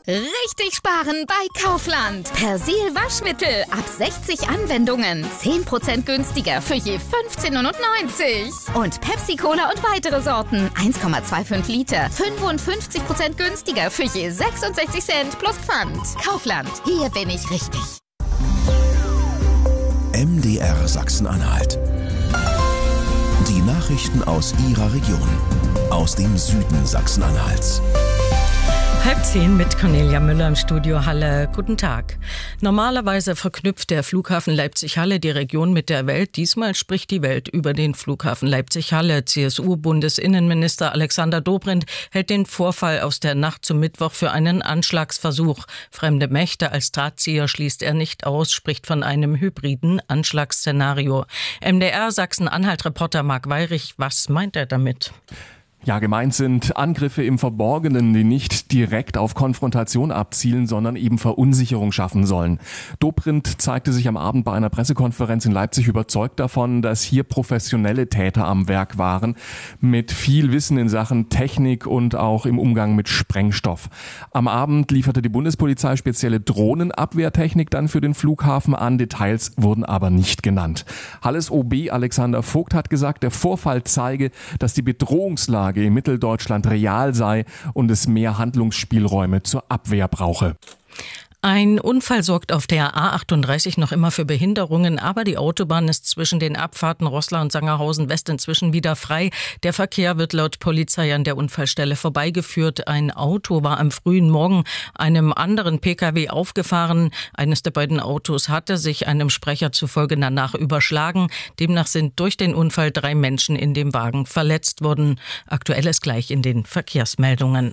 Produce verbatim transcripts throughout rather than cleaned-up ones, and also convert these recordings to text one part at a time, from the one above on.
Richtig sparen bei Kaufland. Persil Waschmittel ab sechzig Anwendungen. zehn Prozent günstiger für je fünfzehn neunundneunzig. Und Pepsi Cola und weitere Sorten. eins Komma fünfundzwanzig Liter. fünfundfünfzig Prozent günstiger für je sechsundsechzig Cent plus Pfand. Kaufland. Hier bin ich richtig. M D R Sachsen-Anhalt. Die Nachrichten aus Ihrer Region. Aus dem Süden Sachsen-Anhalts. Halb zehn mit Cornelia Müller im Studio Halle. Guten Tag. Normalerweise verknüpft der Flughafen Leipzig-Halle die Region mit der Welt. Diesmal spricht die Welt über den Flughafen Leipzig-Halle. C S U-Bundesinnenminister Alexander Dobrindt hält den Vorfall aus der Nacht zum Mittwoch für einen Anschlagsversuch. Fremde Mächte als Drahtzieher schließt er nicht aus, spricht von einem hybriden Anschlagsszenario. M D R Sachsen-Anhalt-Reporter Marc Weyrich, was meint er damit? Ja, gemeint sind Angriffe im Verborgenen, die nicht direkt auf Konfrontation abzielen, sondern eben Verunsicherung schaffen sollen. Dobrindt zeigte sich am Abend bei einer Pressekonferenz in Leipzig überzeugt davon, dass hier professionelle Täter am Werk waren, mit viel Wissen in Sachen Technik und auch im Umgang mit Sprengstoff. Am Abend lieferte die Bundespolizei spezielle Drohnenabwehrtechnik dann für den Flughafen an. Details wurden aber nicht genannt. Halles O B Alexander Vogt hat gesagt, der Vorfall zeige, dass die Bedrohungslage in Mitteldeutschland real sei und es mehr Handlungsspielräume zur Abwehr brauche. Ein Unfall sorgt auf der A achtunddreißig noch immer für Behinderungen, aber die Autobahn ist zwischen den Abfahrten Roßla und Sangerhausen West inzwischen wieder frei. Der Verkehr wird laut Polizei an der Unfallstelle vorbeigeführt. Ein Auto war am frühen Morgen einem anderen Pkw aufgefahren. Eines der beiden Autos hatte sich einem Sprecher zufolge danach überschlagen. Demnach sind durch den Unfall drei Menschen in dem Wagen verletzt worden. Aktuell ist gleich in den Verkehrsmeldungen.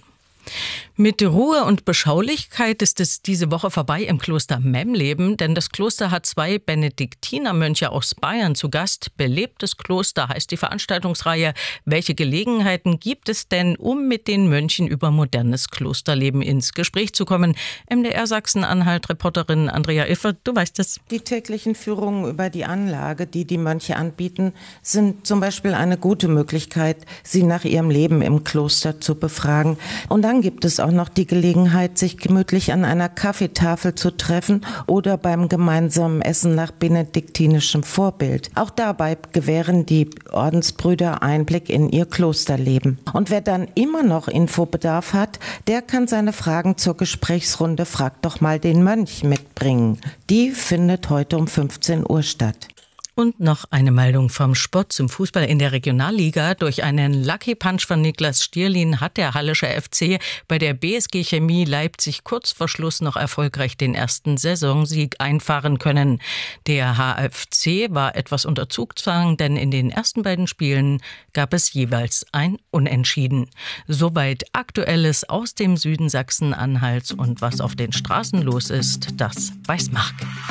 Mit Ruhe und Beschaulichkeit ist es diese Woche vorbei im Kloster Memleben, denn das Kloster hat zwei Benediktinermönche aus Bayern zu Gast. Belebtes Kloster heißt die Veranstaltungsreihe. Welche Gelegenheiten gibt es denn, um mit den Mönchen über modernes Klosterleben ins Gespräch zu kommen? M D R Sachsen-Anhalt-Reporterin Andrea Iffert, du weißt es. Die täglichen Führungen über die Anlage, die die Mönche anbieten, sind zum Beispiel eine gute Möglichkeit, sie nach ihrem Leben im Kloster zu befragen. Und dann gibt es auch noch die Gelegenheit, sich gemütlich an einer Kaffeetafel zu treffen oder beim gemeinsamen Essen nach benediktinischem Vorbild. Auch dabei gewähren die Ordensbrüder Einblick in ihr Klosterleben. Und wer dann immer noch Infobedarf hat, der kann seine Fragen zur Gesprächsrunde Frag doch mal den Mönch mitbringen. Die findet heute um fünfzehn Uhr statt. Und noch eine Meldung vom Sport zum Fußball in der Regionalliga. Durch einen Lucky Punch von Niklas Stierlin hat der Hallische F C bei der B S G Chemie Leipzig kurz vor Schluss noch erfolgreich den ersten Saisonsieg einfahren können. Der H F C war etwas unter Zugzwang, denn in den ersten beiden Spielen gab es jeweils ein Unentschieden. Soweit Aktuelles aus dem Süden Sachsen-Anhalts und was auf den Straßen los ist, das weiß Marc.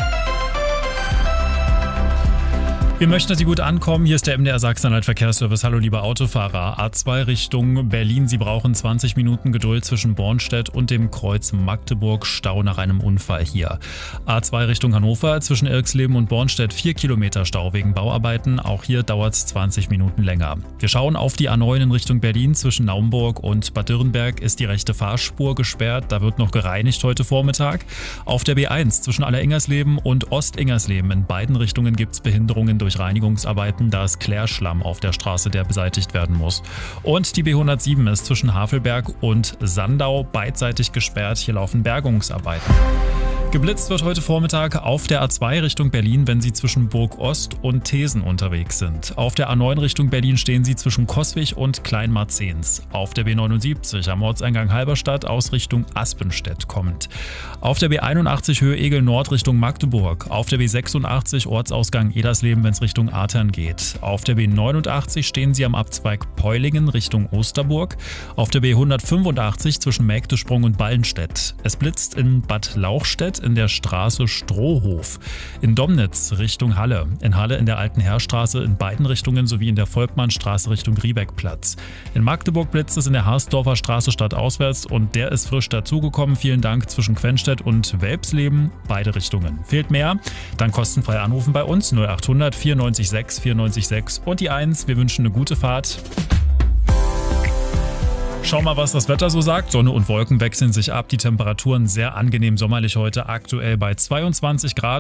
Wir möchten, dass Sie gut ankommen. Hier ist der M D R Sachsen-Anhalt Verkehrsservice. Hallo liebe Autofahrer. A zwei Richtung Berlin. Sie brauchen zwanzig Minuten Geduld zwischen Bornstedt und dem Kreuz Magdeburg. Stau nach einem Unfall hier. A zwei Richtung Hannover. Zwischen Irxleben und Bornstedt vier Kilometer Stau wegen Bauarbeiten. Auch hier dauert es zwanzig Minuten länger. Wir schauen auf die A neun in Richtung Berlin. Zwischen Naumburg und Bad Dürrenberg ist die rechte Fahrspur gesperrt. Da wird noch gereinigt heute Vormittag. Auf der B eins zwischen Allerengersleben und Ostingersleben. In beiden Richtungen gibt es Behinderungen durch durch Reinigungsarbeiten, da ist Klärschlamm auf der Straße, der beseitigt werden muss. Und die B hundertsieben ist zwischen Havelberg und Sandau beidseitig gesperrt. Hier laufen Bergungsarbeiten. Geblitzt wird heute Vormittag auf der A zwei Richtung Berlin, wenn Sie zwischen Burg Ost und Thesen unterwegs sind. Auf der A neun Richtung Berlin stehen Sie zwischen Coswig und Kleinmarzens. Auf der B neunundsiebzig am Ortseingang Halberstadt aus Richtung Aspenstedt kommend. Auf der B einundachtzig Höhe Egel Nord Richtung Magdeburg. Auf der B sechsundachtzig Ortsausgang Edersleben, wenn es Richtung Artern geht. Auf der B neunundachtzig stehen Sie am Abzweig Peulingen Richtung Osterburg. Auf der B hundertfünfundachtzig zwischen Mägdesprung und Ballenstedt. Es blitzt in Bad Lauchstädt in der Straße Strohhof. In Domnitz Richtung Halle. In Halle in der Alten Heerstraße in beiden Richtungen sowie in der Volkmannstraße Richtung Riebeckplatz. In Magdeburg blitzt es in der Harsdorfer Straße stadtauswärts und der ist frisch dazugekommen. Vielen Dank zwischen Quenstedt und Welpsleben. Beide Richtungen. Fehlt mehr? Dann kostenfrei anrufen bei uns null achthundert vierundneunzig sechs vierundneunzig sechs und die eins. Wir wünschen eine gute Fahrt. Schau mal, was das Wetter so sagt. Sonne und Wolken wechseln sich ab. Die Temperaturen sehr angenehm sommerlich heute, aktuell bei zweiundzwanzig Grad.